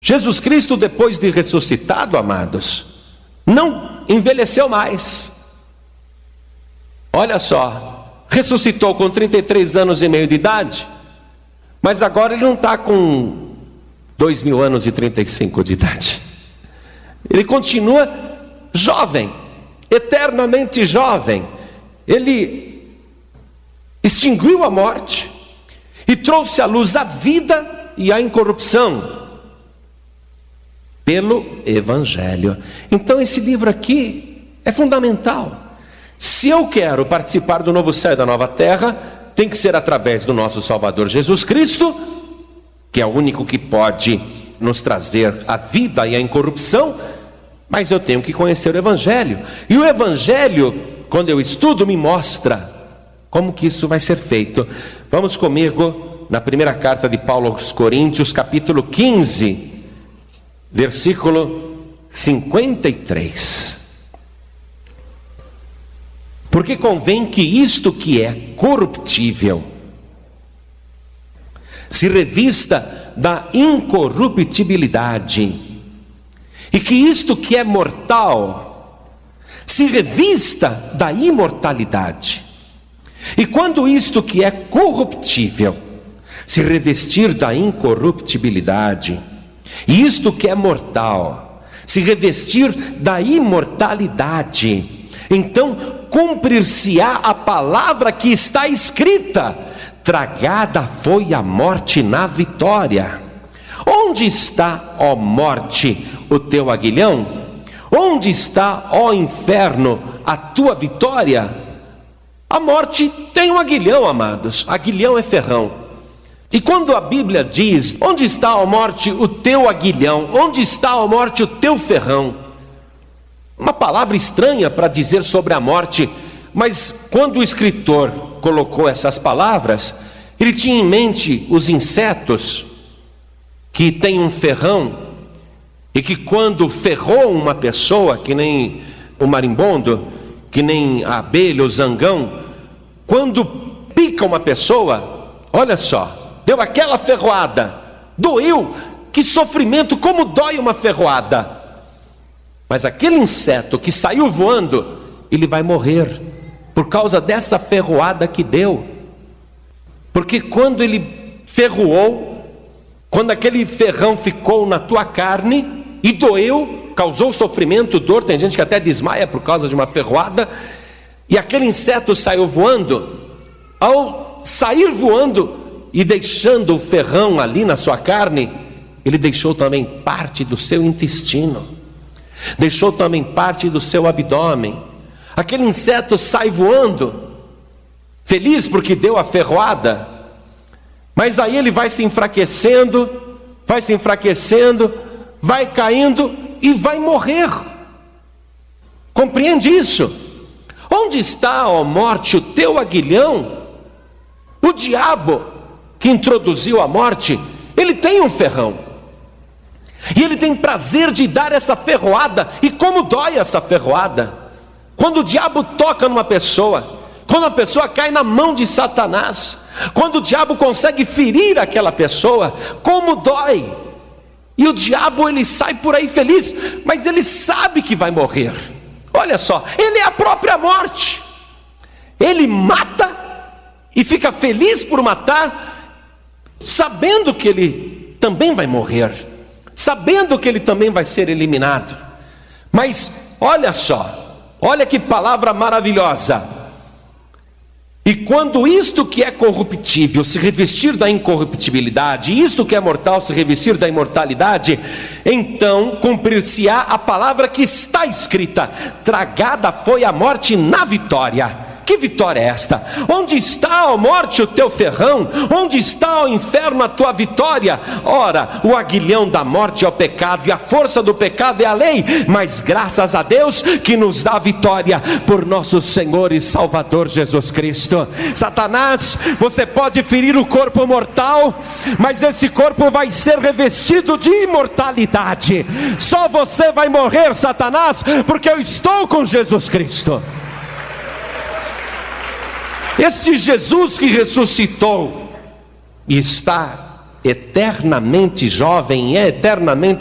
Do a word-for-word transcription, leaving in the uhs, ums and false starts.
Jesus Cristo, depois de ressuscitado, amados, não envelheceu mais. Olha só, ressuscitou com trinta e três anos e meio de idade, mas agora ele não está com dois mil anos e trinta e cinco de idade. Ele continua jovem, eternamente jovem. Ele extinguiu a morte e trouxe à luz a vida e a incorrupção pelo Evangelho. Então esse livro aqui é fundamental. Se eu quero participar do novo céu e da nova terra, tem que ser através do nosso Salvador Jesus Cristo, que é o único que pode nos trazer a vida e a incorrupção, mas eu tenho que conhecer o Evangelho. E o Evangelho, quando eu estudo, me mostra como que isso vai ser feito. Vamos comigo na primeira carta de Paulo aos Coríntios, capítulo quinze, versículo cinquenta e três. Porque convém que isto que é corruptível se revista da incorruptibilidade, e que isto que é mortal se revista da imortalidade. E quando isto que é corruptível se revestir da incorruptibilidade, e isto que é mortal se revestir da imortalidade, então cumprir-se-á a palavra que está escrita: tragada foi a morte na vitória. Onde está, ó morte, o teu aguilhão? Onde está, ó inferno, a tua vitória? A morte tem um aguilhão, amados. Aguilhão é ferrão. E quando a Bíblia diz: onde está, ó morte, o teu aguilhão? Onde está, ó morte, o teu ferrão? Uma palavra estranha para dizer sobre a morte, mas quando o escritor colocou essas palavras, ele tinha em mente os insetos que têm um ferrão, e que quando ferrou uma pessoa, que nem o marimbondo, que nem a abelha, o zangão, quando pica uma pessoa, olha só, deu aquela ferroada, doeu, que sofrimento, como dói uma ferroada. Mas aquele inseto que saiu voando, ele vai morrer por causa dessa ferroada que deu. Porque quando ele ferroou, quando aquele ferrão ficou na tua carne e doeu, causou sofrimento, dor, tem gente que até desmaia por causa de uma ferroada, e aquele inseto saiu voando, ao sair voando e deixando o ferrão ali na sua carne, ele deixou também parte do seu intestino, deixou também parte do seu abdômen. Aquele inseto sai voando, feliz porque deu a ferroada, mas aí ele vai se enfraquecendo, vai se enfraquecendo, vai caindo e vai morrer. Compreende isso? Onde está, ó morte, o teu aguilhão? O diabo que introduziu a morte, ele tem um ferrão, e ele tem prazer de dar essa ferroada. E como dói essa ferroada quando o diabo toca numa pessoa, quando a pessoa cai na mão de Satanás, quando o diabo consegue ferir aquela pessoa, como dói. E o diabo, ele sai por aí feliz, mas ele sabe que vai morrer. Olha só, ele é a própria morte. Ele mata e fica feliz por matar, sabendo que ele também vai morrer, sabendo que ele também vai ser eliminado. Mas olha só, olha que palavra maravilhosa. E quando isto que é corruptível se revestir da incorruptibilidade, e isto que é mortal se revestir da imortalidade, então cumprir-se-á a palavra que está escrita: tragada foi a morte na vitória. Que vitória é esta? Onde está, ó morte, o teu ferrão? Onde está, ó inferno, a tua vitória? Ora, o aguilhão da morte é o pecado, e a força do pecado é a lei, mas graças a Deus que nos dá vitória por nosso Senhor e Salvador Jesus Cristo. Satanás, você pode ferir o corpo mortal, mas esse corpo vai ser revestido de imortalidade. Só você vai morrer, Satanás, porque eu estou com Jesus Cristo. Este Jesus que ressuscitou e está eternamente jovem é eternamente